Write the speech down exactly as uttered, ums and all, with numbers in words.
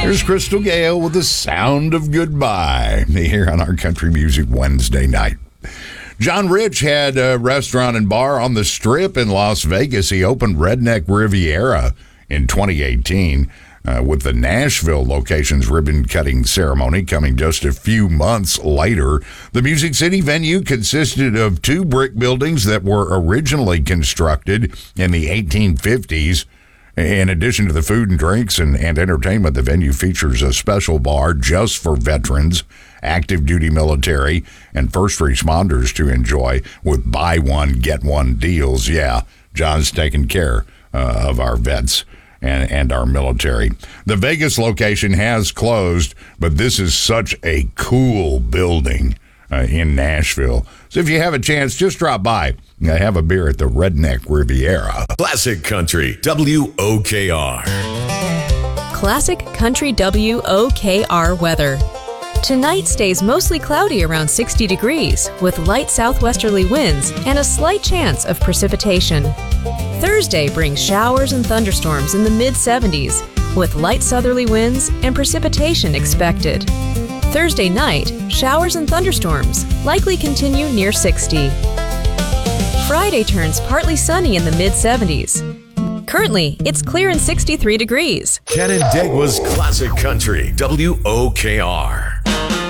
There's Crystal Gale with the sound of goodbye here on our Country Music Wednesday night. John Rich had a restaurant and bar on the Strip in Las Vegas. He opened Redneck Riviera in twenty eighteen. Uh, with the Nashville location's ribbon-cutting ceremony coming just a few months later. The Music City venue consisted of two brick buildings that were originally constructed in the eighteen fifties. In addition to the food and drinks and, and entertainment, the venue features a special bar just for veterans, active duty military, and first responders to enjoy with buy one, get one deals. Yeah, John's taking care uh, of our vets and, and our military. The Vegas location has closed, but this is such a cool building uh, in Nashville. So if you have a chance, just drop by. Have a beer at the Redneck Riviera. Classic Country W O K R. Classic Country W O K R weather. Tonight stays mostly cloudy around sixty degrees with light southwesterly winds and a slight chance of precipitation. Thursday brings showers and thunderstorms in the mid seventies with light southerly winds and precipitation expected. Thursday night, showers and thunderstorms likely continue near sixty. Friday turns partly sunny in the mid seventies. Currently, it's clear and sixty-three degrees. Canandaigua's Classic Country W O K R.